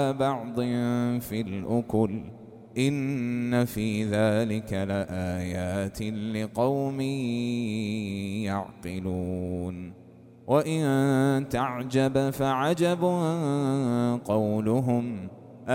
بعض في الأكل إن في ذلك لآيات لقوم يعقلون وإن تعجب فعجب قولهم